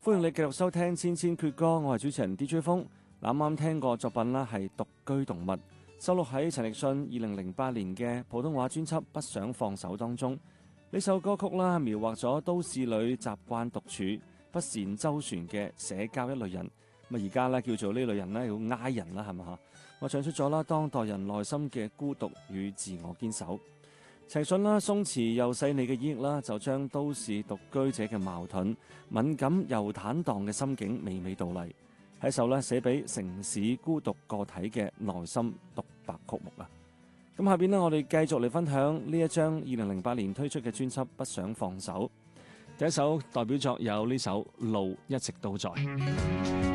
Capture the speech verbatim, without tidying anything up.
歡迎你繼續收聽千千闕歌，我係主持人 D J 風。啱啱聽過作品啦，係獨居動物，收錄喺陳奕迅二零零八年嘅普通話專輯《不想放手》當中。呢首歌曲啦，描畫咗都市裏習慣獨處、不善周旋嘅社交一類人。咁而家咧叫做呢類人咧要挨人啦，係咪吓？我唱出咗啦，當代人內心嘅孤獨與自我堅守。陳奕迅啦，鬆弛又細膩嘅演繹啦，就將都市獨居者嘅矛盾、敏感又坦蕩嘅心境娓娓道嚟，係一首咧寫俾城市孤獨個體嘅內心獨白曲目啊！咁下邊呢，我哋繼續嚟分享呢一張二零零八年推出嘅專輯《不想放手》。第一首代表作有呢首《路一直都在》。